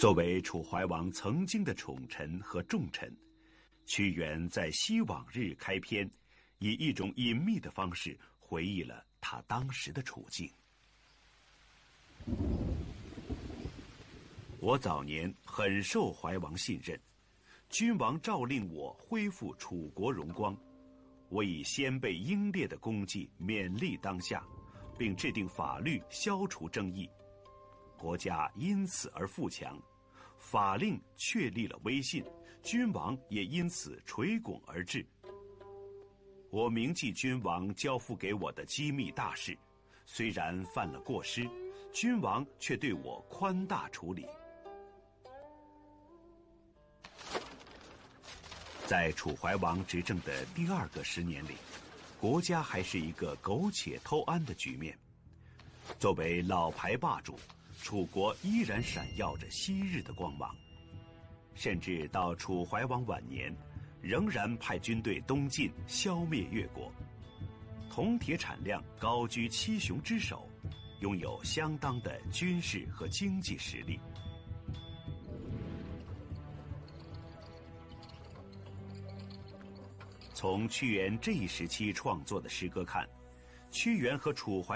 作为楚怀王曾经的宠臣和重臣，屈原在《昔往日》开篇，以一种隐秘的方式回忆了他当时的处境。我早年很受怀王信任，君王诏令我恢复楚国荣光，我以先辈英烈的功绩勉励当下，并制定法律消除争议，国家因此而富强，法令确立了威信，君王也因此垂拱而治。我铭记君王交付给我的机密大事，虽然犯了过失，君王却对我宽大处理。在楚怀王执政的第2个10年里，国家还是一个苟且偷安的局面。作为老牌霸主，楚国依然闪耀着昔日的光芒，甚至到楚怀王晚年，仍然派军队东进，消灭越国。铜铁产量高居7雄之首，拥有相当的军事和经济实力。从屈原这一时期创作的诗歌看，屈原和楚怀